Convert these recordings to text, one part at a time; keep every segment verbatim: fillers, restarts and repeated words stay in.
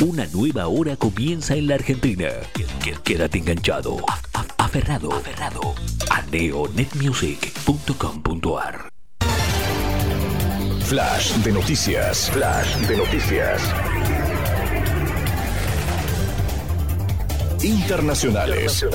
Una nueva hora comienza en la Argentina. Quédate enganchado, aferrado, aferrado a neonetmusic punto com punto ar. Flash de noticias. Flash de noticias. Internacionales.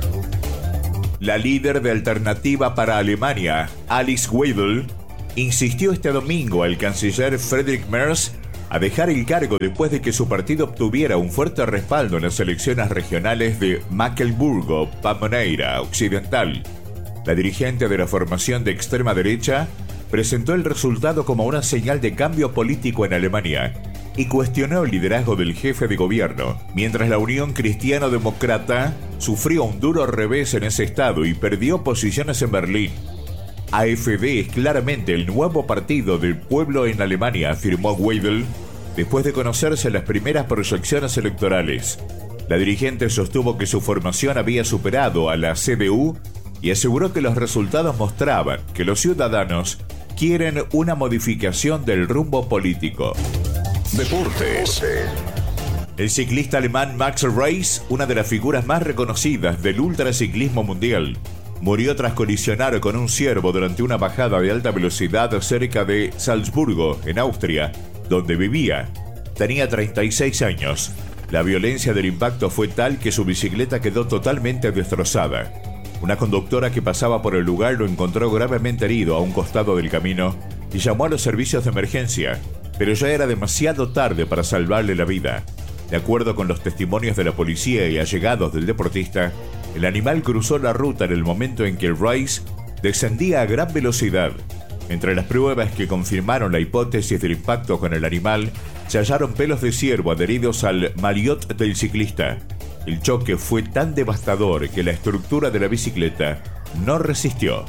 La líder de Alternativa para Alemania, Alice Weidel, insistió este domingo al canciller Friedrich Merz a dejar el cargo después de que su partido obtuviera un fuerte respaldo en las elecciones regionales de Mecklemburgo-Pomerania Occidental. La dirigente de la formación de extrema derecha presentó el resultado como una señal de cambio político en Alemania y cuestionó el liderazgo del jefe de gobierno, mientras la Unión Cristiano-Demócrata sufrió un duro revés en ese estado y perdió posiciones en Berlín. A F D es claramente el nuevo partido del pueblo en Alemania, afirmó Weidel, después de conocerse las primeras proyecciones electorales. La dirigente sostuvo que su formación había superado a la C D U y aseguró que los resultados mostraban que los ciudadanos quieren una modificación del rumbo político. Deportes. El ciclista alemán Max Reis, una de las figuras más reconocidas del ultraciclismo mundial, murió tras colisionar con un ciervo durante una bajada de alta velocidad cerca de Salzburgo, en Austria, donde vivía. Tenía treinta y seis años. La violencia del impacto fue tal que su bicicleta quedó totalmente destrozada. Una conductora que pasaba por el lugar lo encontró gravemente herido a un costado del camino y llamó a los servicios de emergencia, pero ya era demasiado tarde para salvarle la vida. De acuerdo con los testimonios de la policía y allegados del deportista, el animal cruzó la ruta en el momento en que Rice descendía a gran velocidad. Entre las pruebas que confirmaron la hipótesis del impacto con el animal, se hallaron pelos de ciervo adheridos al maillot del ciclista. El choque fue tan devastador que la estructura de la bicicleta no resistió.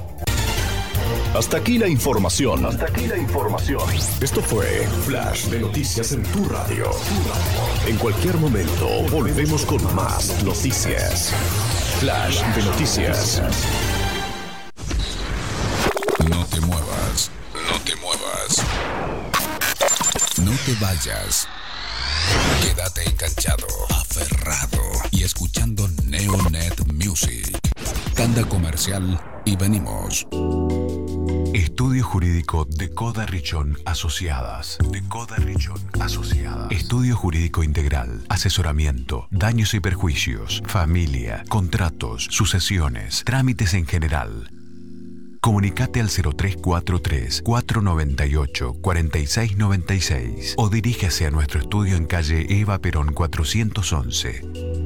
Hasta aquí la información. Hasta aquí la información. Esto fue Flash de Noticias en tu radio. En cualquier momento volvemos con más noticias. Flash de Noticias. No te muevas, no te muevas. No te vayas. Quédate enganchado, aferrado y escuchando Neonet Music. Tanda comercial y venimos. Estudio Jurídico de Coda Richón Asociadas. De Coda Richón Asociadas. Estudio Jurídico Integral. Asesoramiento. Daños y perjuicios. Familia. Contratos. Sucesiones. Trámites en general. Comunicate al cero tres cuatro tres, cuatro nueve ocho, cuatro seis nueve seis o diríjase a nuestro estudio en calle Eva Perón cuatrocientos once.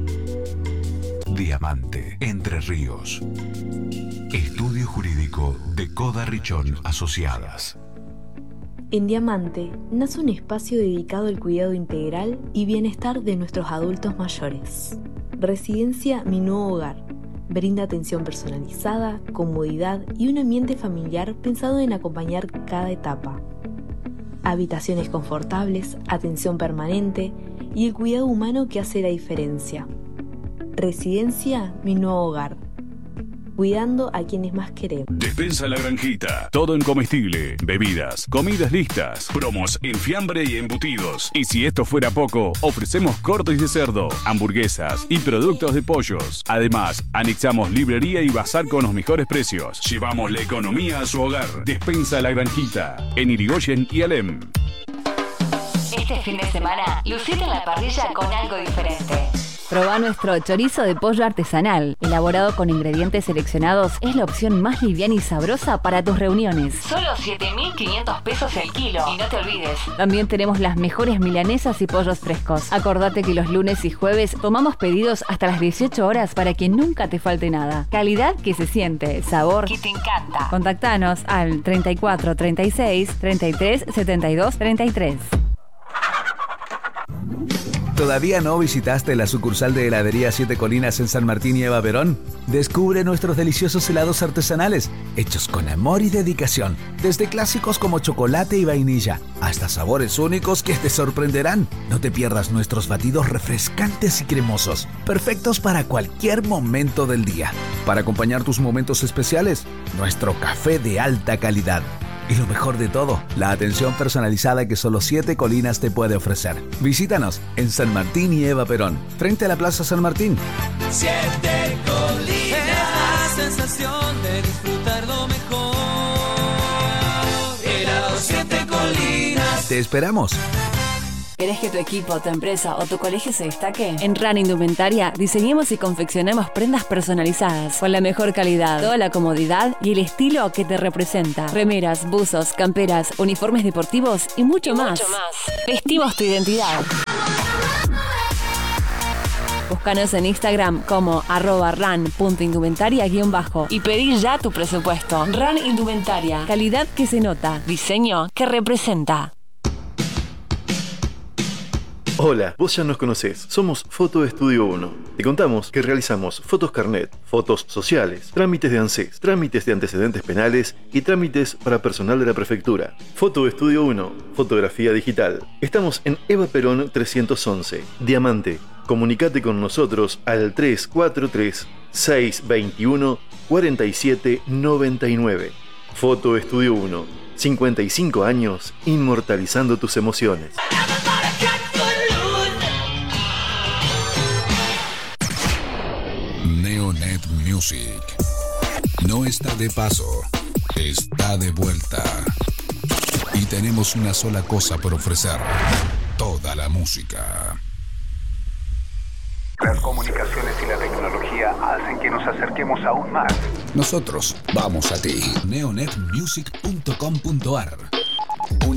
Diamante, Entre Ríos. Estudio Jurídico de Coda Richón Asociadas. En Diamante nace un espacio dedicado al cuidado integral y bienestar de nuestros adultos mayores. Residencia Mi Nuevo Hogar. Brinda atención personalizada, comodidad y un ambiente familiar pensado en acompañar cada etapa. Habitaciones confortables, atención permanente y el cuidado humano que hace la diferencia. Residencia Mi Nuevo Hogar. Cuidando a quienes más queremos. Despensa La Granjita. Todo en comestible, bebidas, comidas listas, promos en fiambre y embutidos. Y si esto fuera poco, ofrecemos cortes de cerdo, hamburguesas y productos de pollos. Además, anexamos librería y bazar con los mejores precios. Llevamos la economía a su hogar. Despensa La Granjita. En Irigoyen y Alem. Este fin de semana, lucite en la parrilla con algo diferente. Probá nuestro chorizo de pollo artesanal. Elaborado con ingredientes seleccionados, es la opción más liviana y sabrosa para tus reuniones. Solo siete mil quinientos pesos el kilo. Y no te olvides. También tenemos las mejores milanesas y pollos frescos. Acordate que los lunes y jueves tomamos pedidos hasta las dieciocho horas para que nunca te falte nada. Calidad que se siente, sabor que te encanta. Contactanos al treinta y cuatro, treinta y seis, treinta y tres, setenta y dos, treinta y tres. ¿Todavía no visitaste la sucursal de Heladería Siete Colinas en San Martín y Eva Perón? Descubre nuestros deliciosos helados artesanales, hechos con amor y dedicación, desde clásicos como chocolate y vainilla, hasta sabores únicos que te sorprenderán. No te pierdas nuestros batidos refrescantes y cremosos, perfectos para cualquier momento del día. Para acompañar tus momentos especiales, nuestro café de alta calidad. Y lo mejor de todo, la atención personalizada que solo Siete Colinas te puede ofrecer. Visítanos en San Martín y Eva Perón, frente a la Plaza San Martín. Siete Colinas, es la sensación de disfrutar lo mejor. Helado Siete Colinas. Te esperamos. ¿Querés que tu equipo, tu empresa o tu colegio se destaque? En R A N Indumentaria diseñamos y confeccionamos prendas personalizadas con la mejor calidad, toda la comodidad y el estilo que te representa. Remeras, buzos, camperas, uniformes deportivos y mucho, y más. mucho más. Vestimos tu identidad. Búscanos en Instagram como arroba ran.indumentaria guión bajo y pedí ya tu presupuesto. R A N Indumentaria, calidad que se nota, diseño que representa. Hola, vos ya nos conocés. Somos Foto Estudio uno. Te contamos que realizamos fotos carnet, fotos sociales, trámites de ANSES, trámites de antecedentes penales y trámites para personal de la prefectura. Foto Estudio uno, fotografía digital. Estamos en Eva Perón trescientos once, Diamante. Comunicate con nosotros al tres cuatro tres, seis dos uno, cuatro siete nueve nueve. Foto Estudio uno, cincuenta y cinco años inmortalizando tus emociones. Neonet Music no está de paso, está de vuelta. Y tenemos una sola cosa por ofrecer: toda la música. Las comunicaciones y la tecnología hacen que nos acerquemos aún más. Nosotros vamos a ti. neonet music punto com punto ar. Una